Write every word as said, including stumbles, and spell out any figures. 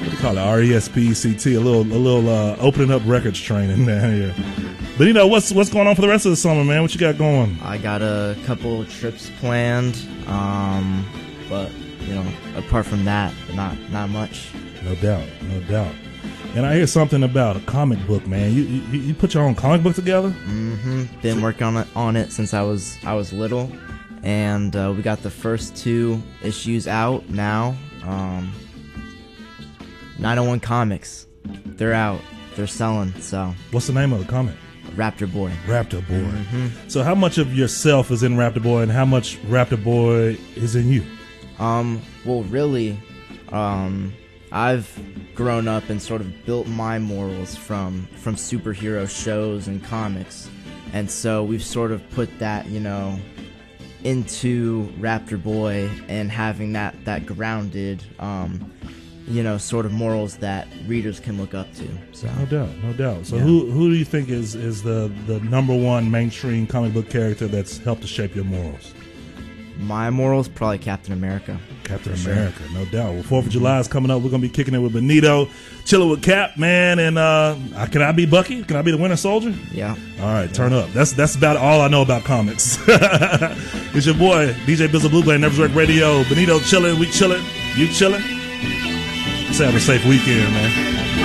We call it R E S P E C T, a little, a little uh, opening up records training down here. But you know, what's what's going on for the rest of the summer, man? What you got going? I got a couple trips planned, um, but you know, apart from that, not not much. No doubt, no doubt. And I hear something about a comic book, man. You you, you put your own comic book together? Mm-hmm. Been working on it on it since I was I was little, and uh, we got the first two issues out now. Um, nine oh one Comics, they're out, they're selling. So what's the name of the comic? Raptor Boy. Raptor Boy. Mm-hmm. So how much of yourself is in Raptor Boy, and how much Raptor Boy is in you? Um. Well, really, um, I've grown up and sort of built my morals from from superhero shows and comics, and so we've sort of put that, you know, into Raptor Boy and having that that grounded, um, you know, sort of morals that readers can look up to. So no doubt, no doubt. So yeah. who who do you think is is the the number one mainstream comic book character that's helped to shape your morals? My morals, probably Captain America. Captain For America, sure. no doubt. Well, Fourth of July is coming up. We're gonna be kicking it with Benito, chilling with Cap, man. And uh, can I be Bucky? Can I be the Winter Soldier? Yeah. All right, turn up. That's that's about all I know about comics. It's your boy D J Bizzle Blue Blade, Never Wreck Radio. Benito chilling, we chilling, you chilling. Let's have a safe weekend, man.